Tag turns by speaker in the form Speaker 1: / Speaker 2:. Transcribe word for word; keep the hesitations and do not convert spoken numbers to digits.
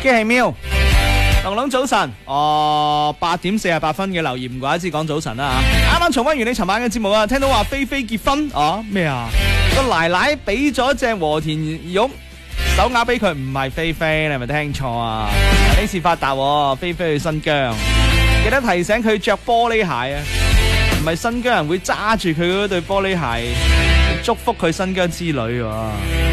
Speaker 1: 機器喵，龍龍早晨，哦八點四十八分嘅留言唔怪之講早晨啦吓。啱啱重溫完你尋晚嘅節目啊，聽到話菲菲結婚哦咩啊？個奶奶俾咗隻和田玉手鐲俾佢，唔係菲菲，你係咪聽錯啊？呢次發達，菲菲去新疆，記得提醒佢着玻璃鞋啊，唔係新疆人會揸住佢嗰對玻璃鞋祝福佢新疆之旅喎。